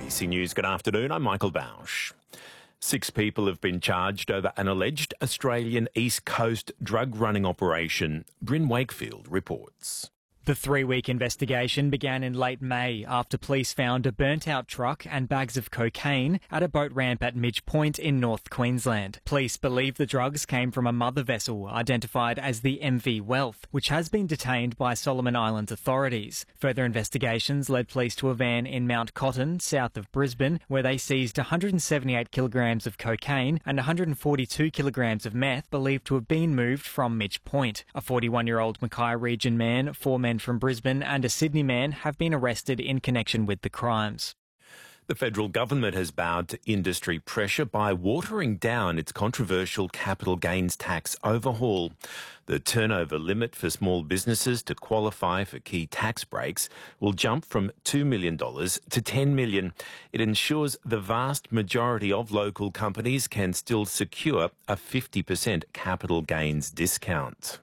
ABC News, good afternoon. I'm Michael Bausch. 6 people have been charged over an alleged Australian East Coast drug-running operation. Bryn Wakefield reports. The 3-week investigation began in late May after police found a burnt-out truck and bags of cocaine at a boat ramp at Midge Point in North Queensland. Police believe the drugs came from a mother vessel identified as the MV Wealth, which has been detained by Solomon Islands authorities. Further investigations led police to a van in Mount Cotton, south of Brisbane, where they seized 178 kilograms of cocaine and 142 kilograms of meth believed to have been moved from Midge Point. A 41-year-old Mackay region man, 4 men from Brisbane and a Sydney man have been arrested in connection with the crimes. The federal government has bowed to industry pressure by watering down its controversial capital gains tax overhaul. The turnover limit for small businesses to qualify for key tax breaks will jump from $2 million to $10 million. It ensures the vast majority of local companies can still secure a 50% capital gains discount.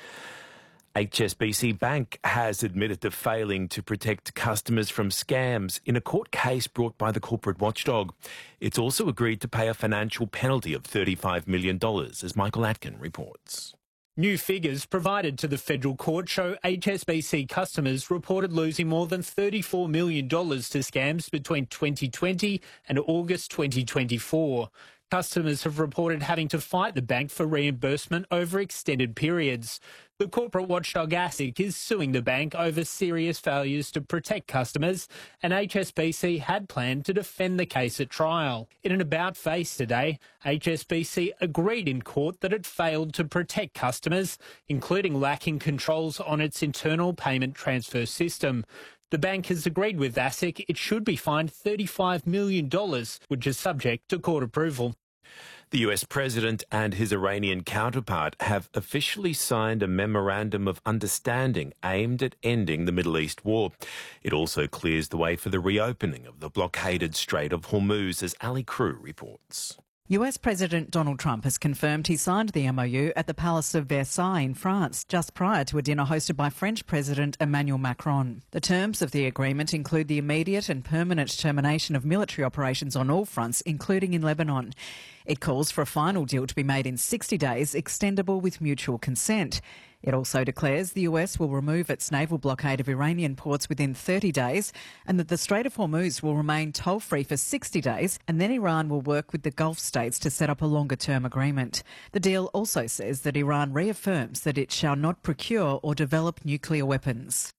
HSBC Bank has admitted to failing to protect customers from scams in a court case brought by the corporate watchdog. It's also agreed to pay a financial penalty of $35 million, as Michael Atkin reports. New figures provided to the federal court show HSBC customers reported losing more than $34 million to scams between 2020 and August 2024. Customers have reported having to fight the bank for reimbursement over extended periods. The corporate watchdog ASIC is suing the bank over serious failures to protect customers, and HSBC had planned to defend the case at trial. In an about-face today, HSBC agreed in court that it failed to protect customers, including lacking controls on its internal payment transfer system. The bank has agreed with ASIC it should be fined $35 million, which is subject to court approval. The US President and his Iranian counterpart have officially signed a memorandum of understanding aimed at ending the Middle East war. It also clears the way for the reopening of the blockaded Strait of Hormuz, as Ali Crew reports. US President Donald Trump has confirmed he signed the MOU at the Palace of Versailles in France, just prior to a dinner hosted by French President Emmanuel Macron. The terms of the agreement include the immediate and permanent termination of military operations on all fronts, including in Lebanon. It calls for a final deal to be made in 60 days, extendable with mutual consent. It also declares the US will remove its naval blockade of Iranian ports within 30 days and that the Strait of Hormuz will remain toll-free for 60 days, and then Iran will work with the Gulf states to set up a longer-term agreement. The deal also says that Iran reaffirms that it shall not procure or develop nuclear weapons.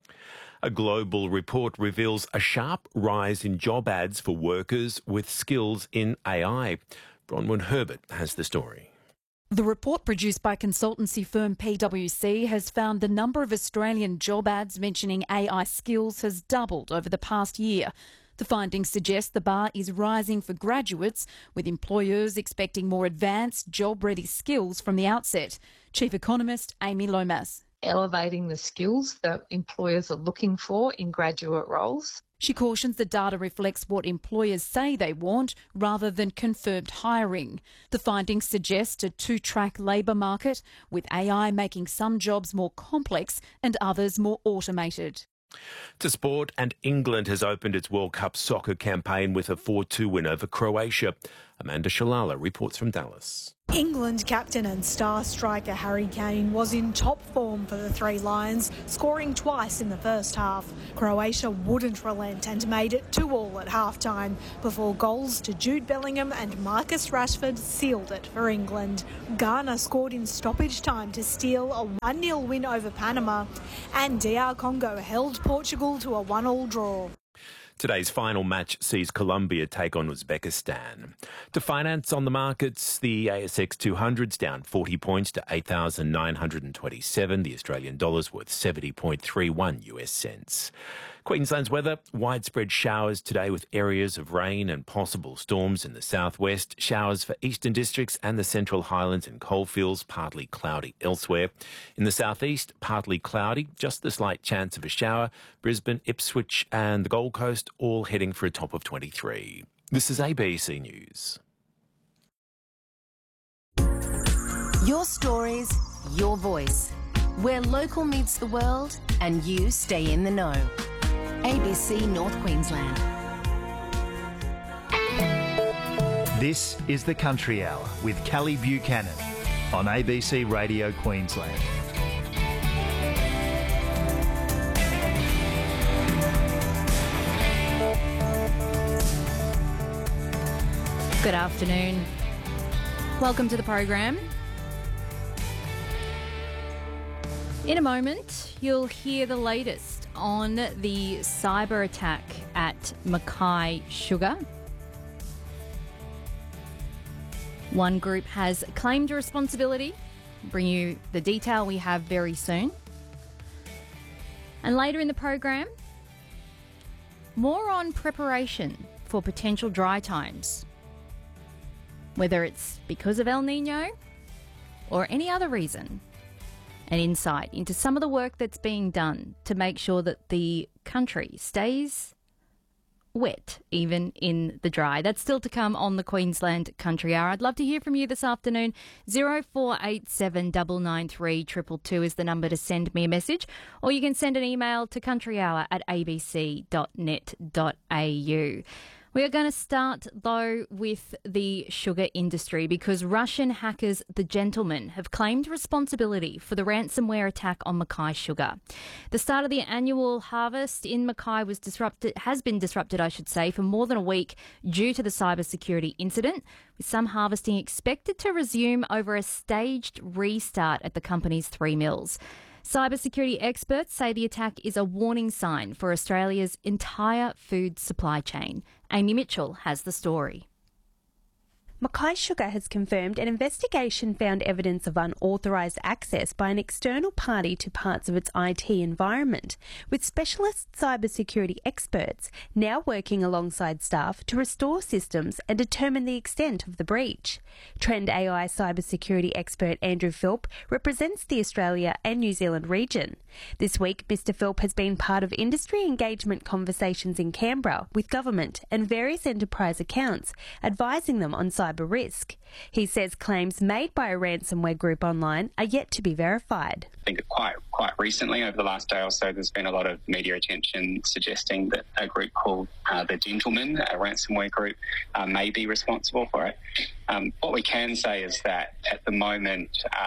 A global report reveals a sharp rise in job ads for workers with skills in AI. Bronwyn Herbert has the story. The report produced by consultancy firm PwC has found the number of Australian job ads mentioning AI skills has doubled over the past year. The findings suggest the bar is rising for graduates, with employers expecting more advanced, job-ready skills from the outset. Chief Economist Amy Lomas. Elevating the skills that employers are looking for in graduate roles. She cautions the data reflects what employers say they want rather than confirmed hiring. The findings suggest a 2-track labour market, with AI making some jobs more complex and others more automated. To sport, and England has opened its World Cup soccer campaign with a 4-2 win over Croatia. Amanda Shalala reports from Dallas. England captain and star striker Harry Kane was in top form for the Three Lions, scoring twice in the first half. Croatia wouldn't relent and made it 2-2 at half-time before goals to Jude Bellingham and Marcus Rashford sealed it for England. Ghana scored in stoppage time to steal a 1-0 win over Panama, and DR Congo held Portugal to a 1-1 draw. Today's final match sees Colombia take on Uzbekistan. To finance on the markets, the ASX 200's down 40 points to 8,927. The Australian dollar's worth 70.31 US cents. Queensland's weather, widespread showers today with areas of rain and possible storms in the southwest. Showers for eastern districts and the Central Highlands and coalfields, partly cloudy elsewhere. In the southeast, partly cloudy, just the slight chance of a shower. Brisbane, Ipswich and the Gold Coast all heading for a top of 23. This is ABC News. Your stories, your voice. Where local meets the world and you stay in the know. ABC North Queensland. This is the Country Hour with Callie Buchanan on ABC Radio Queensland. Good afternoon. Welcome to the program. In a moment, you'll hear the latest on the cyber attack at Mackay Sugar. One group has claimed responsibility. Bring you the detail we have very soon. And later in the program, more on preparation for potential dry times. Whether it's because of El Nino or any other reason. An insight into some of the work that's being done to make sure that the country stays wet, even in the dry. That's still to come on the Queensland Country Hour. I'd love to hear from you this afternoon. 0487 993 222 is the number to send me a message, or you can send an email to countryhour@abc.net.au. We are going to start, though, with the sugar industry because Russian hackers, the Gentlemen, have claimed responsibility for the ransomware attack on Mackay Sugar. The start of the annual harvest in Mackay has been disrupted, for more than a week due to the cybersecurity incident, with some harvesting expected to resume over a staged restart at the company's 3 mills. Cybersecurity experts say the attack is a warning sign for Australia's entire food supply chain. Amy Mitchell has the story. Mackay Sugar has confirmed an investigation found evidence of unauthorised access by an external party to parts of its IT environment, with specialist cybersecurity experts now working alongside staff to restore systems and determine the extent of the breach. Trend AI cybersecurity expert Andrew Philp represents the Australia and New Zealand region. This week, Mr Philp has been part of industry engagement conversations in Canberra with government and various enterprise accounts, advising them on cyber risk. He says claims made by a ransomware group online are yet to be verified. I think quite recently, over the last day or so, there's been a lot of media attention suggesting that a group called the Gentlemen, a ransomware group, may be responsible for it. What we can say is that at the moment,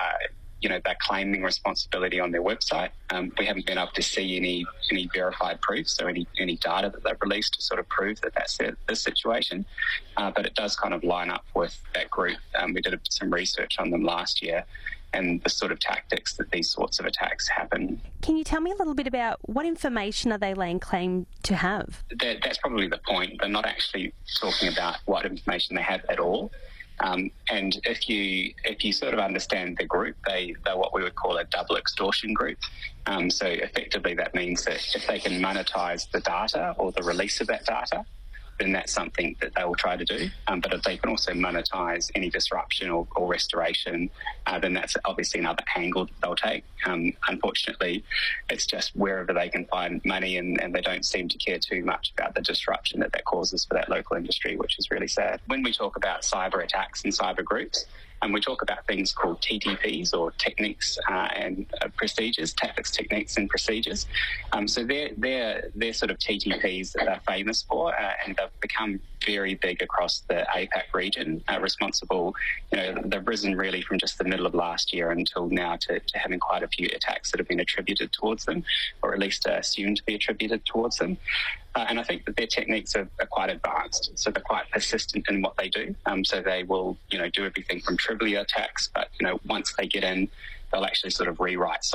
they're claiming responsibility on their website. We haven't been able to see any verified proofs or any data that they've released to sort of prove that that's the situation. But it does kind of line up with that group. We did some research on them last year and the sort of tactics that these sorts of attacks happen. Can you tell me a little bit about what information are they laying claim to have? That's probably the point. They're not actually talking about what information they have at all. And if you sort of understand the group, they're what we would call a double extortion group. So effectively that means that if they can monetize the data or the release of that data, then that's something that they will try to do. But if they can also monetize any disruption or restoration, then that's obviously another angle that they'll take. Unfortunately, it's just wherever they can find money, and they don't seem to care too much about the disruption that causes for that local industry, which is really sad. When we talk about cyber attacks and cyber groups, and we talk about things called TTPs, or techniques and procedures, tactics, techniques and procedures. So they're sort of TTPs that they're famous for, and they've become very big across the APAC region, responsible, they've risen really from just the middle of last year until now to having quite a few attacks that have been attributed towards them, or at least assumed to be attributed towards them. And I think that their techniques are quite advanced, so they're quite persistent in what they do. So they will, do everything from trivial attacks, but, once they get in, they'll actually sort of rewrite